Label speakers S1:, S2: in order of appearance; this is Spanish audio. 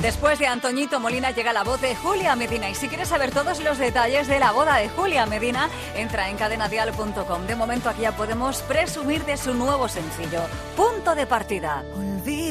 S1: Después de Antoñito Molina llega la voz de Julia Medina. Y si quieres saber todos los detalles de la boda de Julia Medina, entra en cadenadial.com. De momento aquí ya podemos presumir de su nuevo sencillo, Punto de Partida.